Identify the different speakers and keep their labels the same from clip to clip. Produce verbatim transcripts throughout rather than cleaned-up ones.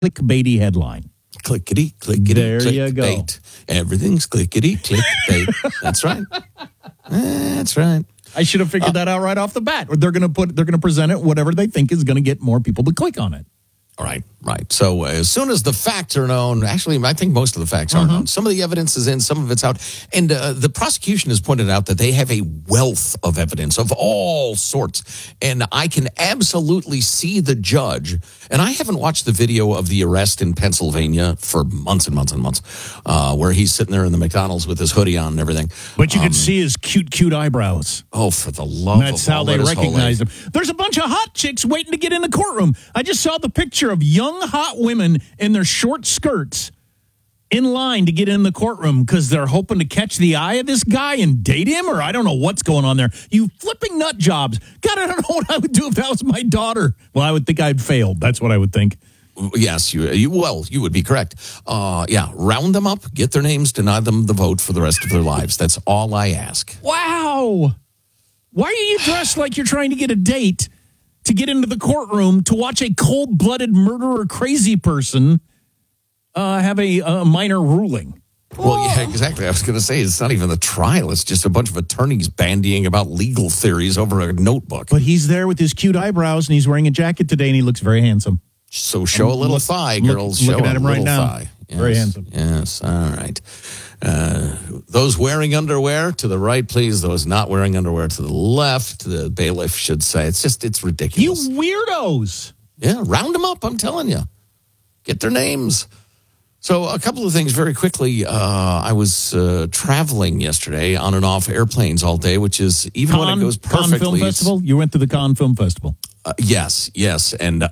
Speaker 1: clickbaity headline.
Speaker 2: Clickety, clickety,
Speaker 1: There
Speaker 2: click
Speaker 1: you go.
Speaker 2: bait. Everything's clickety, click bait. That's right. That's right.
Speaker 1: I should have figured uh, that out right off the bat. Or they're going to put, they're going to present it whatever they think is going to get more people to click on it.
Speaker 2: All right, right. So uh, as soon as the facts are known, actually, I think most of the facts are
Speaker 1: uh-huh.
Speaker 2: known. Some of the evidence is in, some of it's out. And uh, the prosecution has pointed out that they have a wealth of evidence of all sorts. And I can absolutely see the judge. And I haven't watched the video of the arrest in Pennsylvania for months and months and months, uh, where he's sitting there in the McDonald's with his hoodie on and everything.
Speaker 1: But you
Speaker 2: um,
Speaker 1: could see his cute, cute eyebrows.
Speaker 2: Oh, for the love
Speaker 1: and that's
Speaker 2: of
Speaker 1: how
Speaker 2: all
Speaker 1: they
Speaker 2: that is
Speaker 1: recognize
Speaker 2: holy.
Speaker 1: him. There's a bunch of hot chicks waiting to get in the courtroom. I just saw the picture of young, hot women in their short skirts in line to get in the courtroom because they're hoping to catch the eye of this guy and date him, or I don't know what's going on there. You flipping nut jobs. God, I don't know what I would do if that was my daughter. Well, I would think I'd failed. That's what I would think.
Speaker 2: Yes, you, you well, you would be correct. Uh, yeah, round them up, get their names, deny them the vote for the rest of their lives. That's all I ask.
Speaker 1: Wow. Why are you dressed like you're trying to get a date to get into the courtroom to watch a cold-blooded murderer crazy person uh, have a, a minor ruling?
Speaker 2: Well, yeah, exactly. I was going to say, it's not even the trial. It's just a bunch of attorneys bandying about legal theories over a notebook.
Speaker 1: But he's there with his cute eyebrows, and he's wearing a jacket today, and he looks very handsome.
Speaker 2: So show
Speaker 1: I'm
Speaker 2: a little
Speaker 1: look,
Speaker 2: thigh,
Speaker 1: look,
Speaker 2: girls.
Speaker 1: Looking
Speaker 2: show
Speaker 1: at him
Speaker 2: a
Speaker 1: right
Speaker 2: little
Speaker 1: now.
Speaker 2: thigh. Yes,
Speaker 1: very handsome.
Speaker 2: Yes, all right. Uh, those wearing underwear to the right, please. Those not wearing underwear to the left. The bailiff should say. It's just, it's ridiculous.
Speaker 1: You weirdos.
Speaker 2: Yeah, round them up, I'm telling you. Get their names. So a couple of things very quickly. Uh, I was uh, traveling yesterday on and off airplanes all day, which is, even
Speaker 1: Con,
Speaker 2: when it goes
Speaker 1: Con
Speaker 2: perfectly.
Speaker 1: Film Festival? You went to the Con Film Festival?
Speaker 2: Uh, yes, yes. And uh,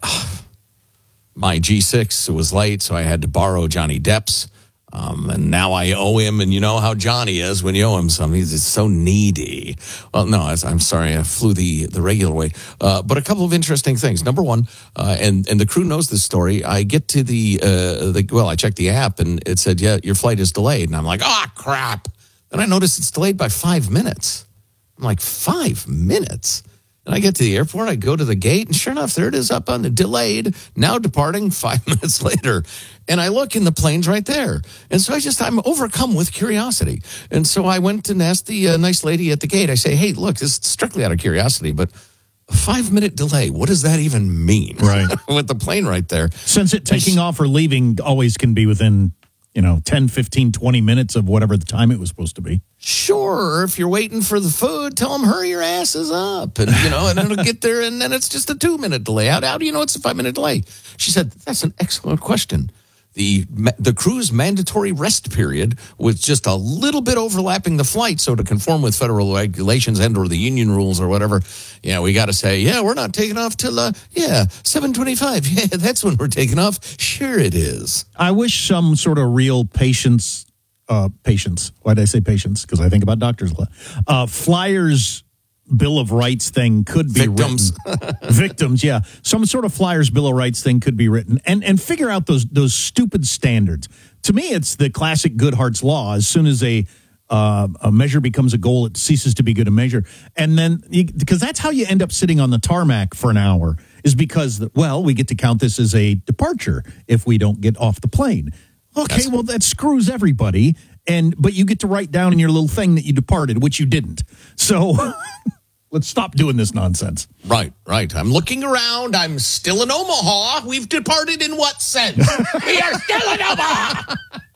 Speaker 2: my G six was late, so I had to borrow Johnny Depp's. Um, and now I owe him, and you know how Johnny is when you owe him something. He's so needy. Well, no, I'm sorry. I flew the, the regular way. Uh, but a couple of interesting things. Number one, uh, and, and the crew knows this story. I get to the, uh, the, well, I checked the app, and it said, yeah, your flight is delayed. And I'm like, ah, oh, crap. Then I noticed it's delayed by five minutes. I'm like, five minutes? And I get to the airport, I go to the gate, and sure enough, there it is up on the delayed, now departing five minutes later. And I look, and the plane's right there. And so I just, I'm overcome with curiosity. And so I went and asked the uh, nice lady at the gate. I say, hey, look, this is strictly out of curiosity, but a five-minute delay, what does that even mean?
Speaker 1: Right.
Speaker 2: With the plane right there.
Speaker 1: Since it taking and, off or leaving always can be within, you know, ten, fifteen, twenty minutes of whatever the time it was supposed to be.
Speaker 2: Sure, if you're waiting for the food, tell them hurry your asses up, and you know, and it'll get there, and then it's just a two-minute delay. How, how do you know it's a five-minute delay? She said, that's an excellent question. The the crew's mandatory rest period was just a little bit overlapping the flight, so to conform with federal regulations and or the union rules or whatever, yeah, we got to say, yeah, we're not taking off till, uh, yeah, seven twenty-five. Yeah, that's when we're taking off. Sure it is.
Speaker 1: I wish some sort of real patience, uh, patience, why did I say patience? Because I think about doctors a lot. Uh, Flyers Bill of Rights thing could be
Speaker 2: Victims.
Speaker 1: written. Victims, yeah. Some sort of Flyers Bill of Rights thing could be written. And and figure out those those stupid standards. To me, it's the classic Goodhart's Law. As soon as a uh, a measure becomes a goal, it ceases to be good a measure. And then, because that's how you end up sitting on the tarmac for an hour, is because, well, we get to count this as a departure if we don't get off the plane. Okay, that's- well, that screws everybody. And but you get to write down in your little thing that you departed, which you didn't. So... Let's stop doing this nonsense.
Speaker 2: Right, right. I'm looking around. I'm still in Omaha. We've departed in what sense? We are still in Omaha.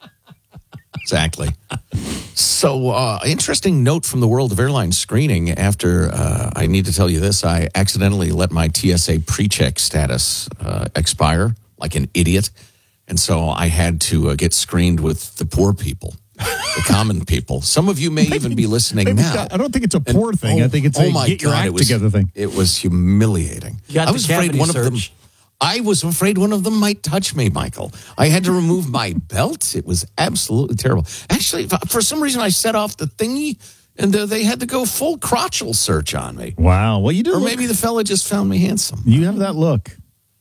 Speaker 2: Exactly. So, uh, interesting note from the world of airline screening. After, uh, I need to tell you this, I accidentally let my T S A pre-check status uh, expire like an idiot. And so I had to uh, get screened with the poor people. The common people. Some of you may maybe, even be listening now.
Speaker 1: I don't think it's a poor
Speaker 2: and,
Speaker 1: thing.
Speaker 2: Oh,
Speaker 1: I think it's
Speaker 2: oh
Speaker 1: a
Speaker 2: my
Speaker 1: get your
Speaker 2: God,
Speaker 1: act
Speaker 2: it was,
Speaker 1: together thing.
Speaker 2: It was humiliating.
Speaker 3: You got
Speaker 2: I was
Speaker 3: the
Speaker 2: afraid one
Speaker 3: search.
Speaker 2: of them. I was afraid one of them might touch me, Michael. I had to remove my belt. It was absolutely terrible. Actually, for some reason, I set off the thingy, and uh, they had to go full crotchal search on me.
Speaker 1: Wow. Well, you do.
Speaker 2: Or
Speaker 1: look,
Speaker 2: maybe the fella just found me handsome.
Speaker 1: You have that look.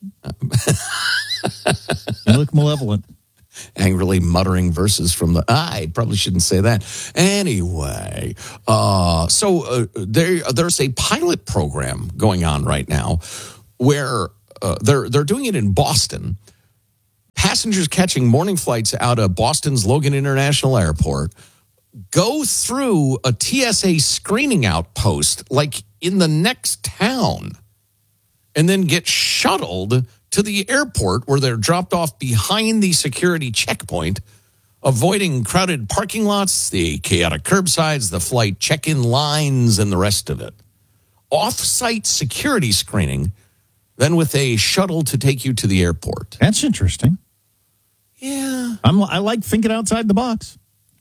Speaker 1: You look malevolent.
Speaker 2: Angrily muttering verses from the, I probably shouldn't say that. Anyway, uh, so uh, there, there's a pilot program going on right now where uh, they're they're doing it in Boston, passengers catching morning flights out of Boston's Logan International Airport go through a T S A screening outpost like in the next town and then get shuttled to the airport where they're dropped off behind the security checkpoint, avoiding crowded parking lots, the chaotic curbsides, the flight check-in lines, and the rest of it. Off-site security screening, then with a shuttle to take you to the airport.
Speaker 1: That's interesting.
Speaker 2: Yeah.
Speaker 1: I'm, I like thinking outside the box.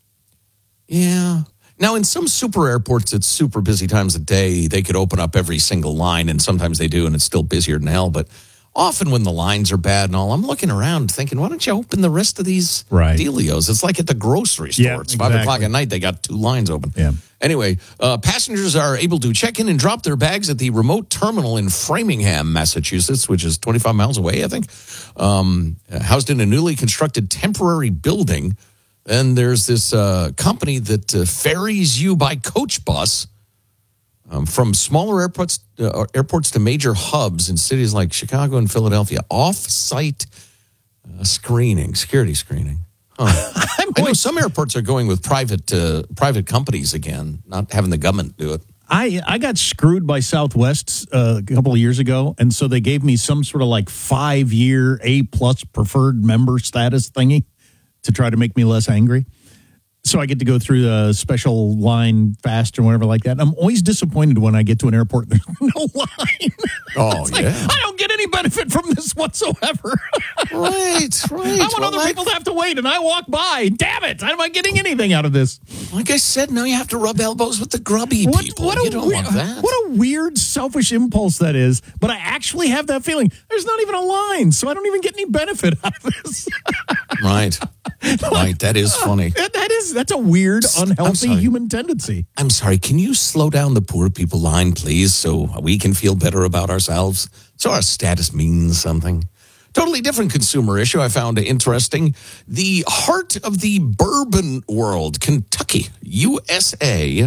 Speaker 2: Yeah. Now, in some super airports, it's super busy times of day. They could open up every single line, and sometimes they do, and it's still busier than hell. But often when the lines are bad and all, I'm looking around thinking, why don't you open the rest of these
Speaker 1: right.
Speaker 2: dealios? It's like at the grocery store.
Speaker 1: Yeah,
Speaker 2: it's
Speaker 1: exactly.
Speaker 2: five o'clock at night. They got two lines open.
Speaker 1: Yeah.
Speaker 2: Anyway, uh, passengers are able to check in and drop their bags at the remote terminal in Framingham, Massachusetts, which is twenty-five miles away, I think, um, housed in a newly constructed temporary building. And there's this uh, company that uh, ferries you by coach bus um, from smaller airports uh, airports to major hubs in cities like Chicago and Philadelphia. Off-site uh, screening, security screening. Huh. I know some airports are going with private uh, private companies again, not having the government do it.
Speaker 1: I, I got screwed by Southwest uh, a couple of years ago, and so they gave me some sort of like five-year A-plus preferred member status thingy to try to make me less angry. So I get to go through the special line fast or whatever like that. I'm always disappointed when I get to an airport and there's no line.
Speaker 2: Oh,
Speaker 1: like,
Speaker 2: yeah.
Speaker 1: I don't get any benefit from this whatsoever.
Speaker 2: Right, right.
Speaker 1: I want
Speaker 2: well,
Speaker 1: other
Speaker 2: like,
Speaker 1: people to have to wait, and I walk by. Damn it. I'm not getting anything out of this.
Speaker 2: Like I said, now you have to rub elbows with the grubby
Speaker 1: What,
Speaker 2: people.
Speaker 1: what a
Speaker 2: you don't
Speaker 1: we-
Speaker 2: want that.
Speaker 1: What a weird, selfish impulse that is. But I actually have that feeling. There's not even a line, so I don't even get any benefit out of this.
Speaker 2: Right. Right. That is funny.
Speaker 1: That, that is, that's a weird, unhealthy
Speaker 2: sorry.
Speaker 1: human tendency.
Speaker 2: I'm sorry. Can you slow down the poor people line, please, so we can feel better about ourselves? So our status means something. Totally different consumer issue I found interesting. The heart of the bourbon world, Kentucky, U S A,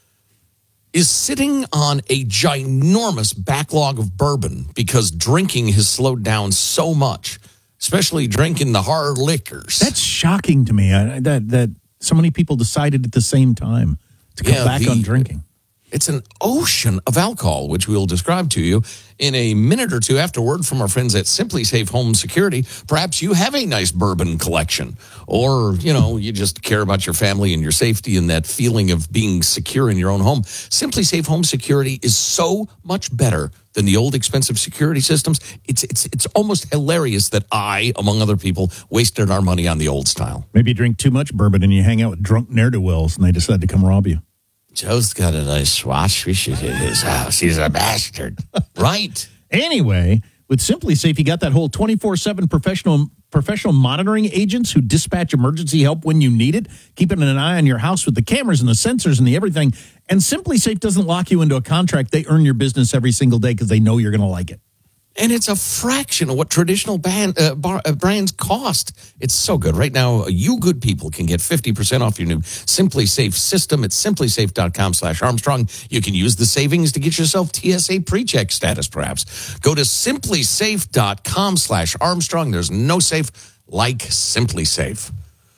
Speaker 2: is sitting on a ginormous backlog of bourbon because drinking has slowed down so much, especially drinking the hard liquors.
Speaker 1: That's shocking to me. I, that that so many people decided at the same time to cut
Speaker 2: Yeah,
Speaker 1: back
Speaker 2: the-
Speaker 1: on drinking.
Speaker 2: It's an ocean of alcohol, which we'll describe to you in a minute or two after word from our friends at Simply Safe Home Security. Perhaps you have a nice bourbon collection, or, you know, you just care about your family and your safety and that feeling of being secure in your own home. Simply Safe Home Security is so much better than the old expensive security systems. It's it's it's almost hilarious that I, among other people, wasted our money on the old style.
Speaker 1: Maybe you drink too much bourbon and you hang out with drunk ne'er-do-wells and they decide to come rob you.
Speaker 2: Joe's got a nice watch. We should hit his house. He's a bastard. Right.
Speaker 1: Anyway, with Simply Safe, you got that whole twenty-four seven professional professional monitoring agents who dispatch emergency help when you need it, keeping an eye on your house with the cameras and the sensors and the everything. And Simply Safe doesn't lock you into a contract. They earn your business every single day because they know you're going to like it.
Speaker 2: And it's a fraction of what traditional band, uh, bar, uh, brands cost. It's so good. Right now, you good people can get fifty percent off your new Simply Safe system at simply safe dot com slash Armstrong. You can use the savings to get yourself T S A pre-check status, perhaps. Go to simply safe dot com slash Armstrong. There's no safe like Simply Safe.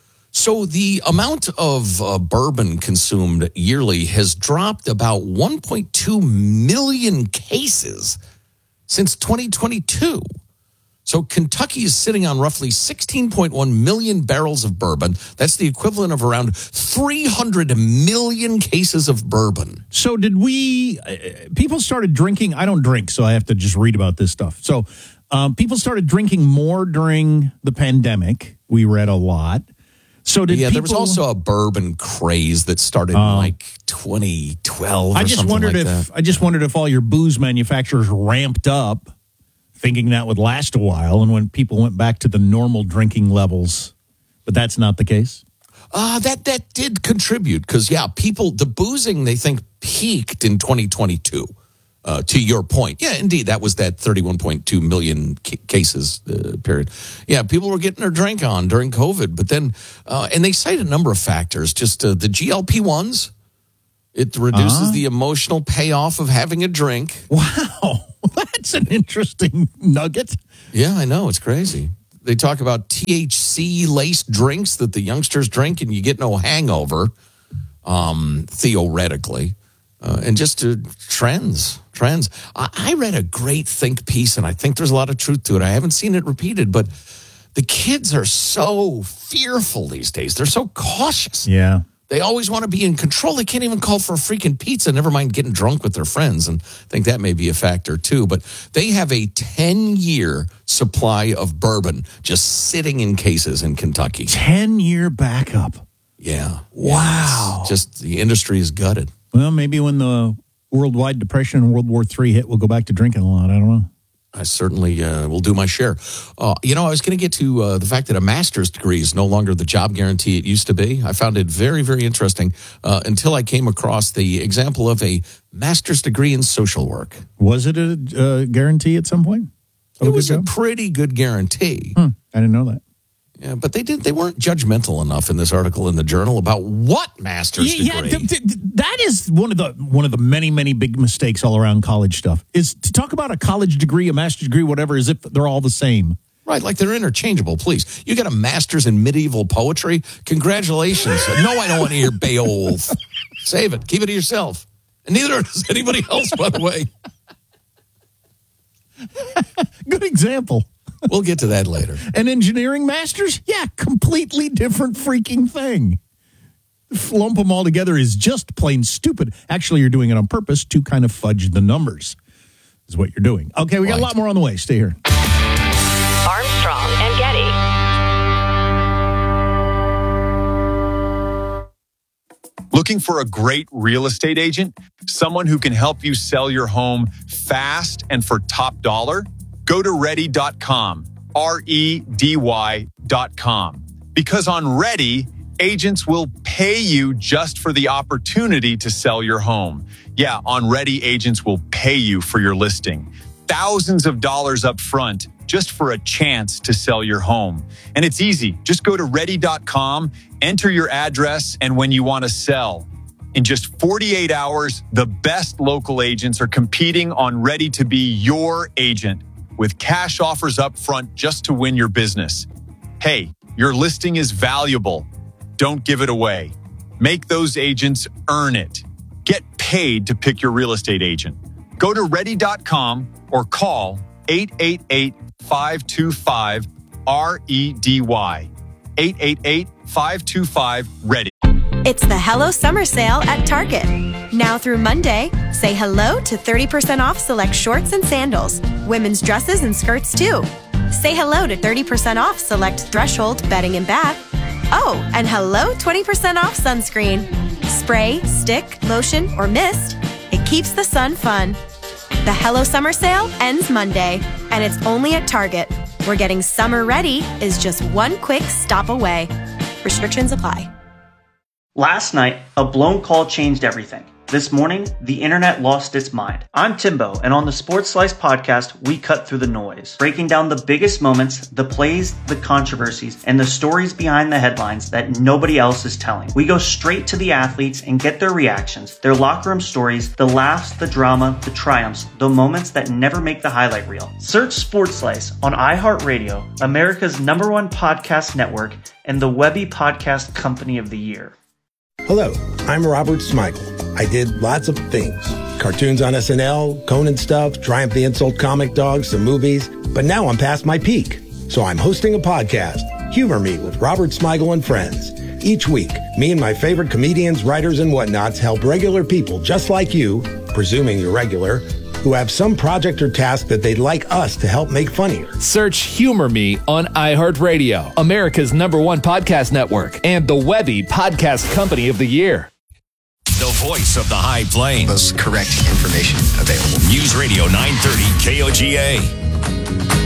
Speaker 2: So the amount of uh, bourbon consumed yearly has dropped about one point two million cases since twenty twenty-two. So Kentucky is sitting on roughly sixteen point one million barrels of bourbon. That's the equivalent of around three hundred million cases of bourbon.
Speaker 1: So did we, uh, people started drinking, I don't drink, so I have to just read about this stuff. So um, people started drinking more during the pandemic. We read a lot. So did
Speaker 2: yeah,
Speaker 1: people,
Speaker 2: there was also a bourbon craze that started in like twenty twelve or
Speaker 1: I just
Speaker 2: something
Speaker 1: wondered
Speaker 2: like
Speaker 1: if
Speaker 2: that.
Speaker 1: I just wondered if all your booze manufacturers ramped up, thinking that would last a while, and when people went back to the normal drinking levels, but that's not the case.
Speaker 2: Uh, that that did contribute because, yeah, people, the boozing, they think, peaked in twenty twenty-two. Uh, to your point. Yeah, indeed, that was that thirty-one point two million ca- cases uh, period. Yeah, people were getting their drink on during COVID, but then, uh, and they cite a number of factors, just uh, the G L P ones. It reduces
Speaker 1: Uh-huh.
Speaker 2: the emotional payoff of having a drink.
Speaker 1: Wow, that's an interesting nugget.
Speaker 2: Yeah, I know. It's crazy. They talk about T H C-laced drinks that the youngsters drink and you get no hangover, um, theoretically. Uh, and just uh, trends, trends. I, I read a great think piece, and I think there's a lot of truth to it. I haven't seen it repeated, but the kids are so fearful these days. They're so cautious.
Speaker 1: Yeah.
Speaker 2: They always want to be in control. They can't even call for a freaking pizza, never mind getting drunk with their friends. And I think that may be a factor too. But they have a ten-year supply of bourbon just sitting in cases in Kentucky.
Speaker 1: ten-year backup.
Speaker 2: Yeah.
Speaker 1: Wow.
Speaker 2: It's just the industry is gutted.
Speaker 1: Well, maybe when the worldwide depression and World War Three hit, we'll go back to drinking a lot. I don't know.
Speaker 2: I certainly uh, will do my share. Uh, you know, I was going to get to uh, the fact that a master's degree is no longer the job guarantee it used to be. I found it very, very interesting uh, until I came across the example of a master's degree in social work.
Speaker 1: Was it a uh, guarantee at some point?
Speaker 2: It was a pretty good guarantee.
Speaker 1: Hmm, I didn't know that.
Speaker 2: Yeah, but they did. They weren't judgmental enough in this article in the Journal about what master's
Speaker 1: Yeah,
Speaker 2: degree.
Speaker 1: yeah th- th- that is one of the one of the many many big mistakes all around college stuff. Is to talk about a college degree, a master's degree, whatever, as if they're all the same.
Speaker 2: Right, like they're interchangeable. Please, you got a master's in medieval poetry. Congratulations. No, I don't want to hear Beowulf. Save it. Keep it to yourself. And neither does anybody else, by the way.
Speaker 1: Good example.
Speaker 2: We'll get to that later.
Speaker 1: An engineering master's? Yeah, completely different freaking thing. Lump them all together is just plain stupid. Actually, you're doing it on purpose to kind of fudge the numbers, is what you're doing. Okay, we got right. a lot more on the way. Stay here.
Speaker 3: Armstrong and Getty.
Speaker 4: Looking for a great real estate agent? Someone who can help you sell your home fast and for top dollar? Go to ready dot com, R E D Y dot com. Because on Ready, agents will pay you just for the opportunity to sell your home. Yeah, on Ready, agents will pay you for your listing. Thousands of dollars up front just for a chance to sell your home. And it's easy. Just go to ready dot com, enter your address, and when you want to sell. In just forty-eight hours, the best local agents are competing on Ready to be your agent, with cash offers up front just to win your business. Hey, your listing is valuable. Don't give it away. Make those agents earn it. Get paid to pick your real estate agent. Go to ready dot com or call eight eight eight, five two five, R E D Y. eight eight eight, five two five, READY.
Speaker 5: It's the Hello Summer Sale at Target. Now through Monday, say hello to thirty percent off select shorts and sandals, women's dresses and skirts too. Say hello to thirty percent off select Threshold bedding and bath. Oh, and hello twenty percent off sunscreen. Spray, stick, lotion, or mist. It keeps the sun fun. The Hello Summer Sale ends Monday, and it's only at Target, where getting summer ready is just one quick stop away. Restrictions apply.
Speaker 6: Last night, a blown call changed everything. This morning, the internet lost its mind. I'm Timbo, and on the Sports Slice podcast, we cut through the noise, breaking down the biggest moments, the plays, the controversies, and the stories behind the headlines that nobody else is telling. We go straight to the athletes and get their reactions, their locker room stories, the laughs, the drama, the triumphs, the moments that never make the highlight reel. Search Sports Slice on iHeartRadio, America's number one podcast network, and the Webby Podcast Company of the Year.
Speaker 7: Hello, I'm Robert Smigel. I did lots of things. Cartoons on S N L, Conan stuff, Triumph the Insult comic dogs, some movies. But now I'm past my peak. So I'm hosting a podcast, Humor Me with Robert Smigel and Friends. Each week, me and my favorite comedians, writers, and whatnots help regular people just like you, presuming you're regular, who have some project or task that they'd like us to help make funnier.
Speaker 8: Search Humor Me on iHeartRadio, America's number one podcast network, and the Webby Podcast Company of the Year.
Speaker 9: The voice of the High Plains.
Speaker 10: Most correct information available.
Speaker 9: News Radio nine thirty K O G A.